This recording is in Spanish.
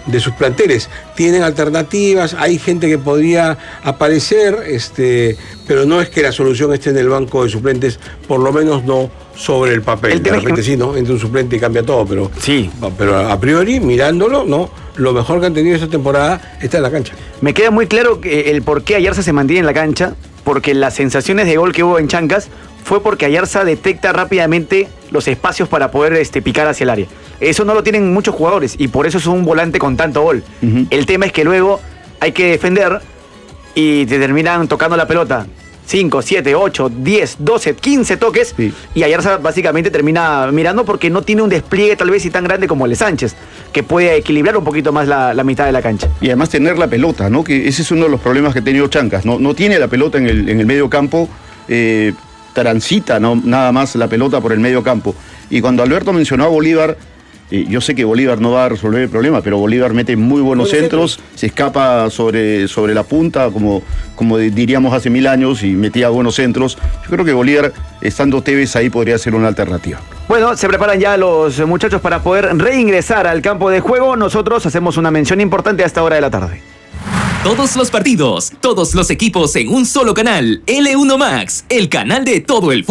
de sus planteles. Tienen alternativas, hay gente que podría aparecer, pero no es que la solución esté en el banco de suplentes, por lo menos no sobre el papel. De repente sí, ¿no? Entra un suplente y cambia todo, pero sí. Pero a priori, mirándolo, no. Lo mejor que han tenido esta temporada está en la cancha. Me queda muy claro que el por qué Ayarza se mantiene en la cancha, porque las sensaciones de gol que hubo en Chancas fue porque Ayarza detecta rápidamente los espacios para poder picar hacia el área. Eso no lo tienen muchos jugadores y por eso es un volante con tanto gol. El tema es que luego hay que defender y te terminan tocando la pelota 5, 7, 8, 10, 12, 15 toques, sí. Y Ayarza básicamente termina mirando porque no tiene un despliegue tal vez y tan grande como el de Sánchez, que puede equilibrar un poquito más la mitad de la cancha. Y además tener la pelota, ¿no? Que ese es uno de los problemas que ha tenido Chancas. No tiene la pelota en el medio campo, transita nada más la pelota por el medio campo. Y cuando Alberto mencionó a Bolívar, yo sé que Bolívar no va a resolver el problema, pero Bolívar mete muy buenos centros, se escapa sobre la punta, como diríamos hace 1000 años, y metía buenos centros. Yo creo que Bolívar, estando Tevez ahí, podría ser una alternativa. Bueno, se preparan ya los muchachos para poder reingresar al campo de juego. Nosotros hacemos una mención importante a esta hora de la tarde. Todos los partidos, todos los equipos en un solo canal. L1 Max, el canal de todo el fútbol.